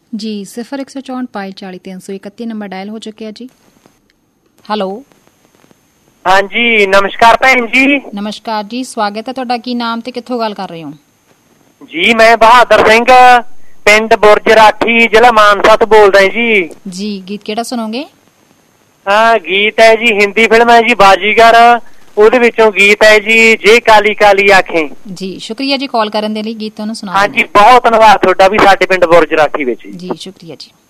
ਜੀ 0164 number dial ਹੋ ਚੁੱਕਿਆ ਜੀ। ਹੈਲੋ ਹਾਂਜੀ, ਨਮਸਕਾਰ ਭੈਣ ਜੀ। ਨਮਸਕਾਰ ਜੀ, ਸਵਾਗਤ ਹੈ ਤੁਹਾਡਾ। ਕੀ ਨਾਮ ਤੇ ਕਿੱਥੋਂ ਗੱਲ ਕਰ ਰਹੇ ਹੋ ਜੀ? ਮੈਂ ਬਹਾਦਰ ਸਿੰਘ, ਪਿੰਡ ਬੁਰਜ ਰਾਠੀ, ਜ਼ਿਲ੍ਹਾ ਮਾਨਸਾ ਤੋਂ ਬੋਲਦਾ ਜੀ। ਜੀ ਗੀਤ ਕਿਹੜਾ ਸੁਣੋਗੇ? ਗੀਤ ਹੈ ਜੀ, ਹਿੰਦੀ ਫਿਲਮ ਹੈ ਜੀ ਬਾਜੀਗਰ, ਉਹਦੇ ਵਿੱਚੋਂ ਗੀਤ ਹੈ ਜੀ ਜੇ ਕਾਲੀ ਕਾਲੀ ਆਖੇ। ਜੀ ਸ਼ੁਕਰੀਆ ਜੀ ਕਾਲ ਕਰਨ ਦੇ ਲਈ। ਗੀਤ ਤੁਹਾਨੂੰ ਸੁਣਾ। ਹਾਂਜੀ, ਬਹੁਤ ਧੰਨਵਾਦ ਤੁਹਾਡਾ ਵੀ ਸਾਡੇ ਪਿੰਡ ਬੁਰਜ ਰਾਠੀ ਵਿੱਚ। ਜੀ ਸ਼ੁਕਰੀਆ ਜੀ।